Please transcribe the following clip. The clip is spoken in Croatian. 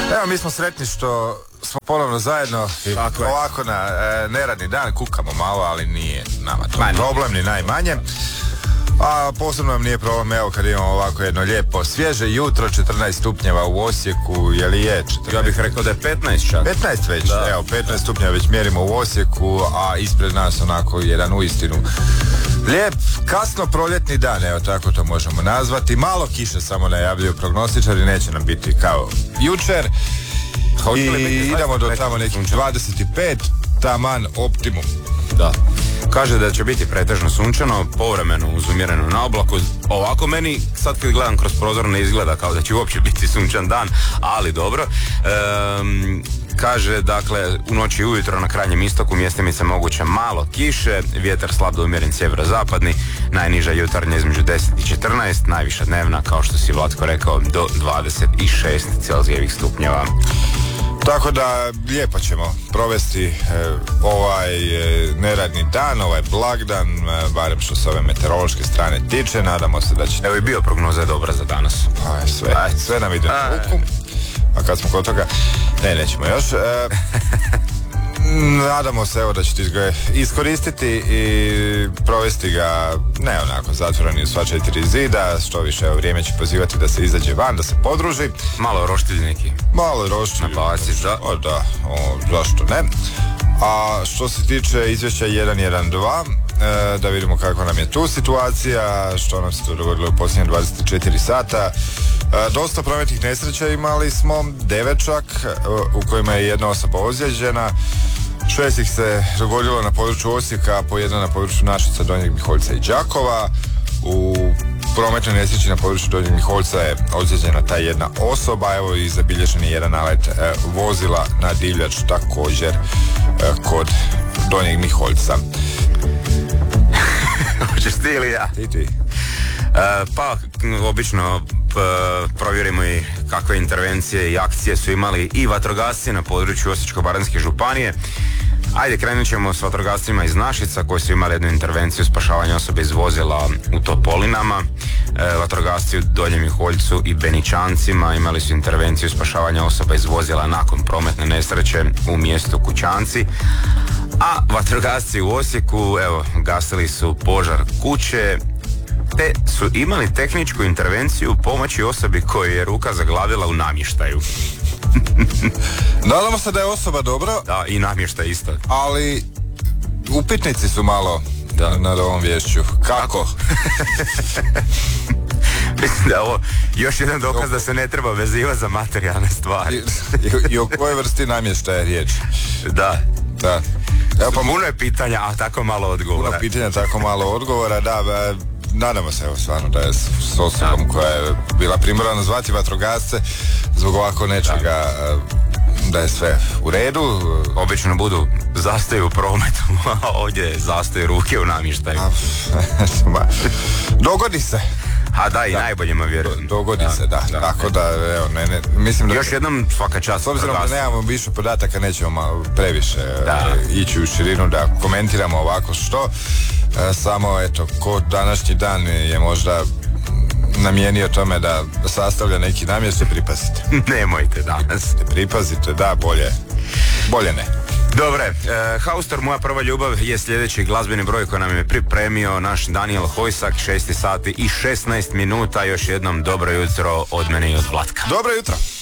Evo, mi smo sretni što smo ponovno zajedno i ovako na neradni dan kukamo malo, ali nije nama to problem ni najmanje. A posebno nam nije problem, evo, kad imamo ovako jedno lijepo svježe jutro, 14 stupnjeva u Osijeku, je li je 14? Ja bih rekao da je 15 čak. 15 već, da. Evo, 15 stupnjeva već mjerimo u Osijeku, a ispred nas onako jedan uistinu lijep, kasno proljetni dan, evo tako to možemo nazvati. Malo kiše samo najavljuju prognostičari, neće nam biti kao jučer. I idemo do tamo nekih 25, taman optimum. Da. Kaže da će biti pretežno sunčano, povremeno uz umjereno na oblaku. Ovako meni, sad kad gledam kroz prozor, ne izgleda kao da će uopće biti sunčan dan, ali dobro. Kaže, dakle, u noći i ujutro na krajnjem istoku mjestimice moguće malo kiše, vjetar slab do umjeren sjeverozapadni, najniža jutarnja između 10 i 14, najviša dnevna, kao što si Vlatko rekao, do 26 celzijevih stupnjeva. Tako da lijepo ćemo provesti ovaj neradni dan, ovaj blagdan, barem što se ove meteorološke strane tiče. Nadamo se da će... Evo i bio prognoza je dobra za danas. Pa sve nam ide na ruku. A kad smo kod toga, nećemo još. Nadamo se, evo, da ćete ga iskoristiti i provesti ga ne onako zatvoreni u sva 4 zida, što više, evo, vrijeme će pozivati da se izađe van, da se podruži. Malo roštilj neki. Malo roštilj. Nabaciš, da? Zašto ne? A što se tiče izvješća 112, da vidimo kako nam je tu situacija, što nam se tu dogodilo u posljednje 24 sata. Dosta prometnih nesreća imali smo, 9 čak, u kojima je jedna osoba ozlijeđena. 6 ih se dogodilo na području Osijeka, po jedna na području Našica, Donjeg Miholjca i Đakova. U prometnoj nesreći na području Donjeg Miholjca je ozlijeđena ta jedna osoba, evo, i zabilježen je jedan nalet vozila na divljač također kod Donjeg Miholjca. Hoćeš ti ili ja? Ti. Pa, obično provjerimo i kakve intervencije i akcije su imali i vatrogasci na području Osječko-baranjske županije. Ajde, krenut ćemo s vatrogascima iz Našica koji su imali jednu intervenciju spašavanja osobe iz vozila u Topolinama. Vatrogasci u Donjem Miholjcu i Beničancima imali su intervenciju spašavanja osoba iz vozila nakon prometne nesreće u mjestu Kućanci. A vatrogasci u Osijeku, evo, gasili su požar kuće, te su imali tehničku intervenciju pomoći osobi kojoj je ruka zaglavila u namještaju. Nadamo se da je osoba dobro. Da, i namještaj isto. Ali upitnici su malo nad ovom vješću. Kako? Mislim da je ovo još jedan dokaz da se ne treba vezivati za materijalne stvari. I o kojoj vrsti namještaja je riječ? Da. Evo, pa puno je pitanja, a tako malo odgovora. Puno pitanja, tako malo odgovora, da. Nadamo se, evo, stvarno, da je s osobom koja je bila primorana zvati vatrogasce zbog ovako nečega, da je sve u redu. Obično budu zastoji u prometu, a ovdje zastoji ruke u namještaju. Dogodi se. A da, i najboljima vjerujem. Dogodi se, da. Tako da, evo, mislim da... Još jednom svaka čast. S obzirom da nemamo više podataka, nećemo previše ići u širinu da komentiramo ovako što. Samo, eto, ko današnji dan je možda namijenio tome da sastavlja neki namještaj, pripazite. Nemojte danas. Pripazite, da, bolje ne. Dobre, Haustor, moja prva ljubav je sljedeći glazbeni broj koji nam je pripremio naš Daniel Hojsak, 6 sati i 16 minuta. Još jednom dobro jutro od mene i od Vlatka. Dobro jutro.